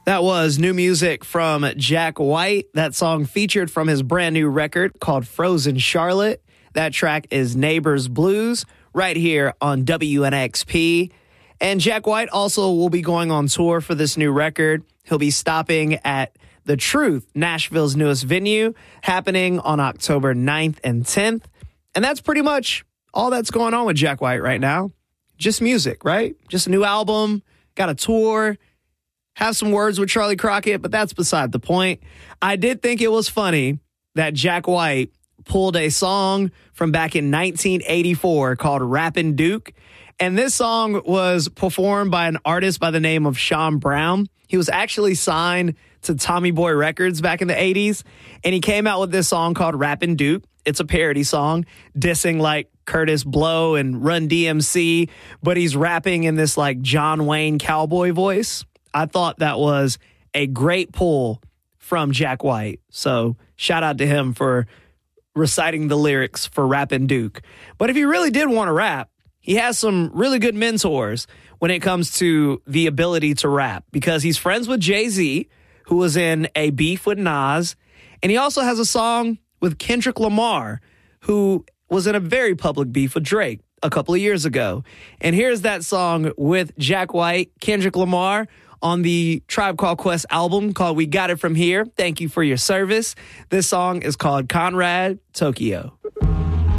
That was new music from Jack White. That song featured from his brand new record called Frozen Charlotte. That track is Neighbors Blues right here on WNXP. And Jack White also will be going on tour for this new record. He'll be stopping at The Truth, Nashville's newest venue, happening on October 9th and 10th. And that's pretty much all that's going on with Jack White right now. Just music, right? Just a new album, got a tour, have some words with Charlie Crockett, but that's beside the point. I did think it was funny that Jack White pulled a song from back in 1984 called Rappin' Duke. And this song was performed by an artist by the name of Sean Brown. He was actually signed to Tommy Boy Records back in the 80s. And he came out with this song called Rappin' Duke. It's a parody song dissing like Curtis Blow and Run DMC, but he's rapping in this like John Wayne cowboy voice. I thought that was a great pull from Jack White. So shout out to him for reciting the lyrics for Rappin' Duke. But if he really did want to rap, he has some really good mentors when it comes to the ability to rap because he's friends with Jay-Z, who was in a beef with Nas. And he also has a song with Kendrick Lamar, who was in a very public beef with Drake a couple of years ago. And here's that song with Jack White, Kendrick Lamar, on the Tribe Called Quest album called We Got It From Here. Thank you for your service. This song is called Conrad Tokyo.